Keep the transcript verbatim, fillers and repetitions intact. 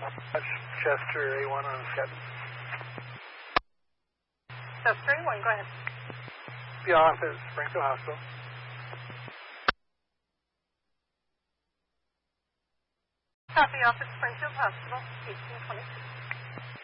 Chester A one on seven. Chester A one, go ahead. Be off at Springfield Hospital. Copy, off at Springfield Hospital, eighteen twenty-two.